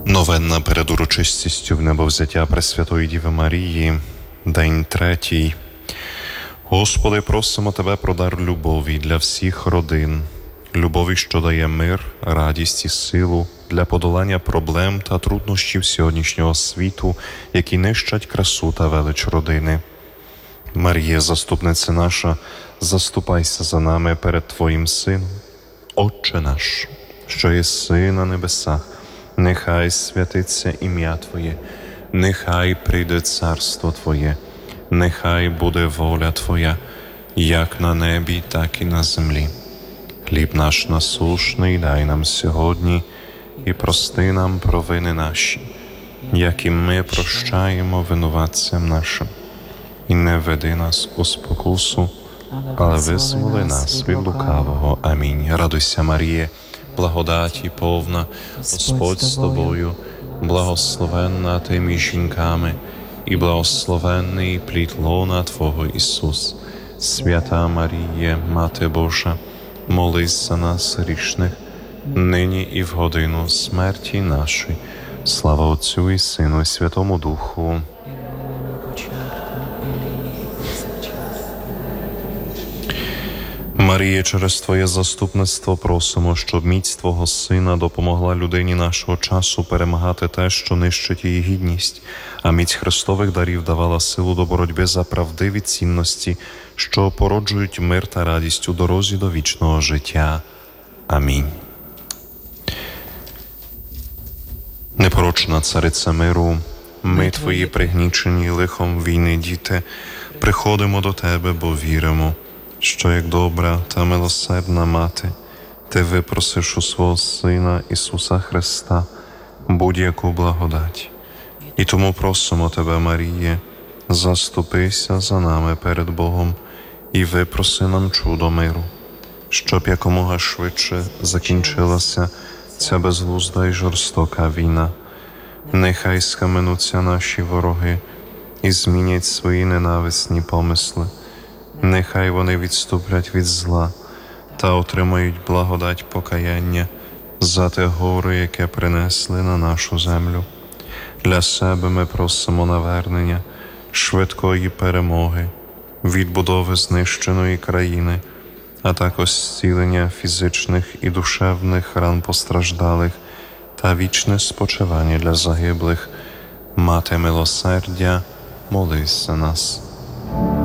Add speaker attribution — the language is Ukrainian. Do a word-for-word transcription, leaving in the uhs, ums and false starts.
Speaker 1: Новенна перед урочистістю в небовзяття Пресвятої Діви Марії, день третій. Господи, просимо Тебе про дар любові для всіх родин, любові, що дає мир, радість і силу для подолання проблем та труднощів сьогоднішнього світу, які нищать красу та велич родини. Марія, заступниця наша, заступайся за нами перед Твоїм Сином. Отче наш, що єси на небесах, нехай святиться ім'я Твоє, нехай прийде царство Твоє, нехай буде воля Твоя, як на небі, так і на землі. Хліб наш насушний дай нам сьогодні, і прости нам провини наші, як і ми прощаємо винуватцям нашим. І не веди нас у спокусу, але визволи нас від лукавого. Амінь. Радуйся, Маріє, благодаті повна, Господь з тобою, благословенна ти між жінками, і благословенний плід лона Твого Ісус. Свята Маріє, Мати Божа, молись за нас грішних, нині і в годину смерті нашої. Слава Отцю і Сину, і Святому Духу. Маріє, через Твоє заступництво просимо, щоб міць Твого Сина допомогла людині нашого часу перемагати те, що нищить її гідність, а міць Христових дарів давала силу до боротьби за правдиві цінності, що породжують мир та радість у дорозі до вічного життя. Амінь. Непорочна Цариця миру, ми, Твої пригнічені лихом війни діти, приходимо до Тебе, бо віримо, що як добра та милосердна мати, Ти випросиш у свого Сина Ісуса Христа будь-яку благодать. І тому просимо Тебе, Маріє, заступися за нами перед Богом і випроси нам чудо миру, щоб якомога швидше закінчилася ця безглузда й жорстока війна. Нехай схаменуться наші вороги і змінять свої ненависні помисли. Нехай вони відступлять від зла та отримають благодать покаяння за те горе, яке принесли на нашу землю. Для себе ми просимо навернення, швидкої перемоги, відбудови знищеної країни, а також зцілення фізичних і душевних ран постраждалих та вічне спочивання для загиблих. Мати милосердя, молись за нас.